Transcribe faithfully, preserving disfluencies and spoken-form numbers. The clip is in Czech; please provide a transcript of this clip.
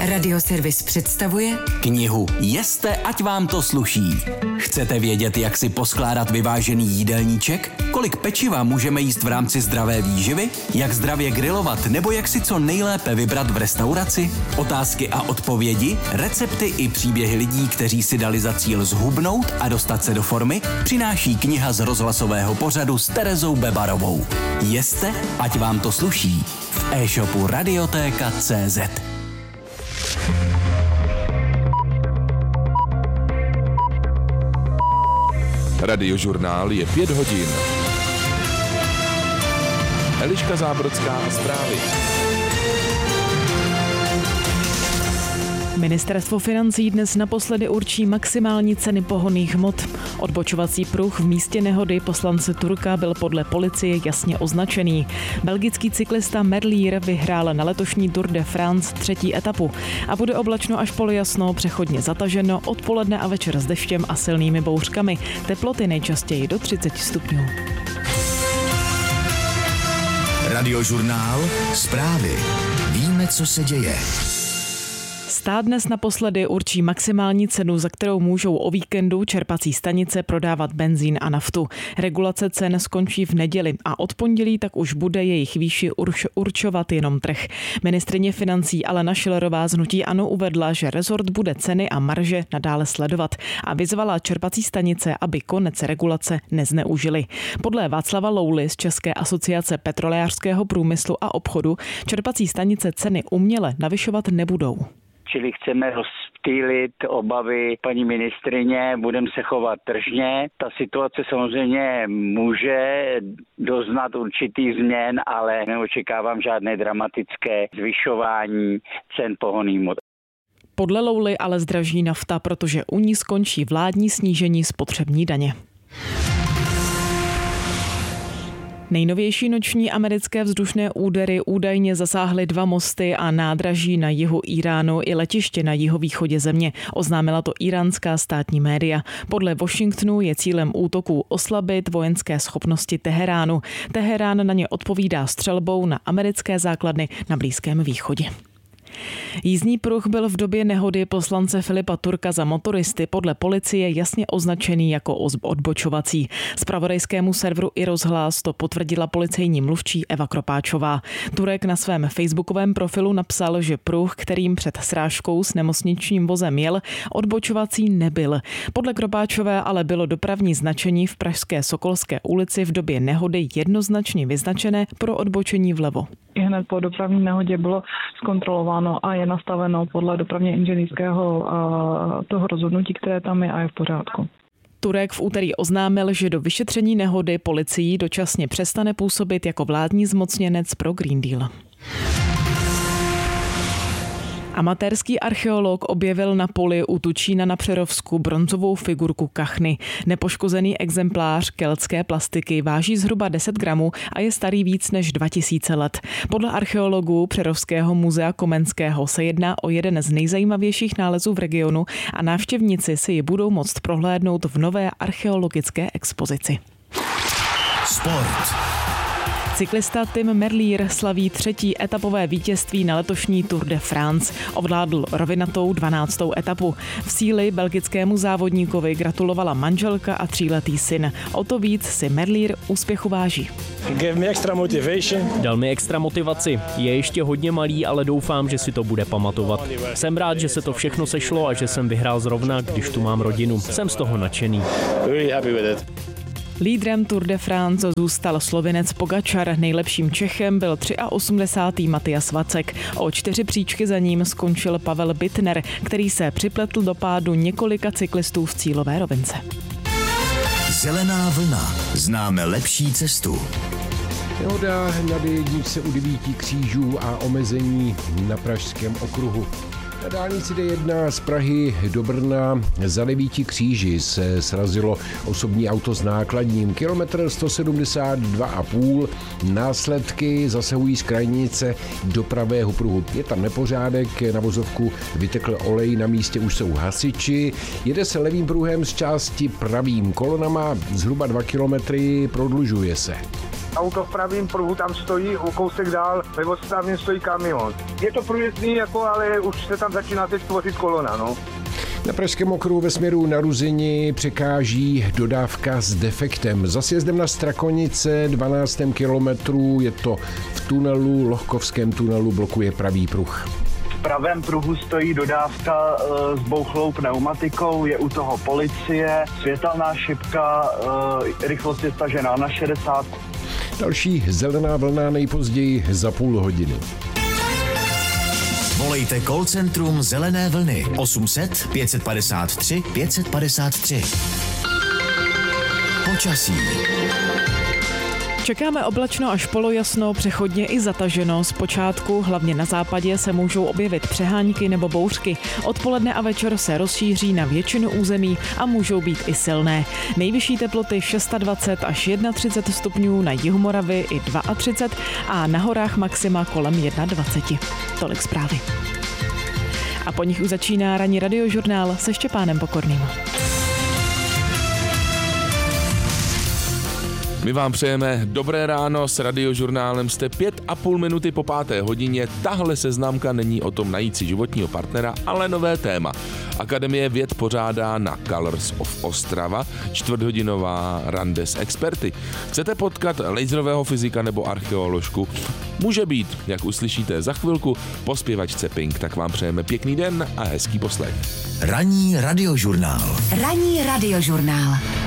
Radioservis představuje knihu Jeste, ať vám to sluší. Chcete vědět, jak si poskládat vyvážený jídelníček? Kolik pečiva můžeme jíst v rámci zdravé výživy? Jak zdravě grilovat nebo jak si co nejlépe vybrat v restauraci? Otázky a odpovědi, recepty i příběhy lidí, kteří si dali za cíl zhubnout a dostat se do formy, přináší kniha z rozhlasového pořadu s Terezou Bebarovou. Jeste, ať vám to sluší. V e-shopu radiotéka tečka cé zet. Radiožurnál je pět hodin. Eliška Zábrodská a zprávy. Ministerstvo financí dnes naposledy určí maximální ceny pohonných hmot. Odbočovací pruh v místě nehody poslance Turka byl podle policie jasně označený. Belgický cyklista Merlier vyhrál na letošní Tour de France třetí etapu a bude oblačno až polojasno, přechodně zataženo, odpoledne a večer s deštěm a silnými bouřkami. Teploty nejčastěji do třicet stupňů. Radiožurnál, zprávy. Víme, co se děje. Stát dnes naposledy určí maximální cenu, za kterou můžou o víkendu čerpací stanice prodávat benzín a naftu. Regulace cen skončí v neděli a od pondělí tak už bude jejich výši urč- určovat jenom trh. Ministryně financí Alena Schillerová z hnutí ANO uvedla, že rezort bude ceny a marže nadále sledovat a vyzvala čerpací stanice, aby konec regulace nezneužili. Podle Václava Louly z České asociace petrolejářského průmyslu a obchodu čerpací stanice ceny uměle navyšovat nebudou. Čili chceme rozptýlit obavy paní ministryně, budeme se chovat tržně. Ta situace samozřejmě může doznat určitých změn, ale neočekávám žádné dramatické zvyšování cen pohonných hmot. Podle Louly ale zdraží nafta, protože u ní skončí vládní snížení spotřební daně. Nejnovější noční americké vzdušné údery údajně zasáhly dva mosty a nádraží na jihu Íránu i letiště na jihovýchodě země, oznámila to íránská státní média. Podle Washingtonu je cílem útoků oslabit vojenské schopnosti Teheránu. Teherán na ně odpovídá střelbou na americké základny na Blízkém východě. Jízdní pruh byl v době nehody poslance Filipa Turka za motoristy podle policie jasně označený jako odbočovací. Zpravodajskému serveru iRozhlas to potvrdila policejní mluvčí Eva Kropáčová. Turek na svém facebookovém profilu napsal, že pruh, kterým před srážkou s nemocničním vozem jel, odbočovací nebyl. Podle Kropáčové ale bylo dopravní značení v pražské Sokolské ulici v době nehody jednoznačně vyznačené pro odbočení vlevo. I hned po dopravní nehodě bylo zkontrolováno a je nastaveno podle dopravně inženýrského toho rozhodnutí, které tam je a je v pořádku. Turek v úterý oznámil, že do vyšetření nehody policií dočasně přestane působit jako vládní zmocněnec pro Green Deal. Amatérský archeolog objevil na poli u Tučína na Přerovsku bronzovou figurku kachny. Nepoškozený exemplář keltské plastiky váží zhruba deset gramů a je starý víc než dva tisíce let. Podle archeologů Přerovského muzea Komenského se jedná o jeden z nejzajímavějších nálezů v regionu a návštěvníci si ji budou moct prohlédnout v nové archeologické expozici. Sport. Cyklista Tim Merlier slaví třetí etapové vítězství na letošní Tour de France. Ovládl rovinatou dvanáctou etapu. V síli belgickému závodníkovi gratulovala manželka a tříletý syn. O to víc si Merlier úspěchu váží. Dal mi extra motivaci. Je ještě hodně malý, ale doufám, že si to bude pamatovat. Jsem rád, že se to všechno sešlo a že jsem vyhrál zrovna, když tu mám rodinu. Jsem z toho nadšený. Lídrem Tour de France zůstal Slovinec Pogačar, nejlepším Čechem byl osmdesátý třetí Matias Vacek. O čtyři příčky za ním skončil Pavel Bittner, který se připletl do pádu několika cyklistů v cílové rovince. Zelená vlna. Známe lepší cestu. Nehoda na dé jedničce u devíti křížů a omezení na pražském okruhu. Na dálnici dé jedna z Prahy do Brna za devíti kříži se srazilo osobní auto s nákladním. Kilometr sto sedmdesát dva a půl. Následky zasahují z krajnice do pravého pruhu. Je tam nepořádek, na vozovku vytekl olej, na místě už jsou hasiči. Jede se levým pruhem z části pravým. Kolona má zhruba dva kilometry, prodlužuje se. Auto v pravým pruhu tam stojí, o kousek dál ve odstavním stojí kamion. Je to průjezdný, jako, ale už se tam začíná teď tvořit kolona, no. Na pražském okruhu ve směru na Ruzini překáží dodávka s defektem. Za sjezdem na Strakonice dvanáctém kilometru je to v tunelu, Lohkovském tunelu blokuje pravý pruh. V pravém pruhu stojí dodávka e, s bouchlou pneumatikou, je u toho policie, světelná šipka, e, rychlost je stažená na šedesát. Další zelená vlna nejpozději za půl hodiny. Volejte call centrum Zelené vlny osm set pět padesát tři pět padesát tři. Počasí. Čekáme oblačno až polojasno, přechodně i zataženo. Zpočátku, hlavně na západě, se můžou objevit přehánky nebo bouřky. Odpoledne a večer se rozšíří na většinu území a můžou být i silné. Nejvyšší teploty dvacet šest až třicet jedna stupňů, na jihu Moravy i třicet dva a na horách maxima kolem dvacet jedna. Tolik zprávy. A po nich už začíná ranní radiožurnál se Štěpánem Pokorným. My vám přejeme dobré ráno, s radiožurnálem jste pět a půl minuty po páté hodině. Tahle seznamka není o tom najít si životního partnera, ale nové téma. Akademie věd pořádá na Colors of Ostrava čtvrthodinová rande s experty. Chcete potkat laserového fyzika nebo archeoložku? Může být, jak uslyšíte za chvilku, po zpěvačce Pink. Tak vám přejeme pěkný den a hezký poslech. Ranní radiožurnál. Ranní radiožurnál.